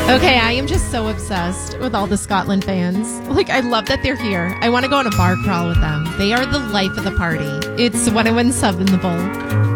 Okay, I am just so obsessed with all the Scotland fans. Like, I love that they're here. I want to go on a bar crawl with them. They are the life of the party. It's when I win sub in the bowl.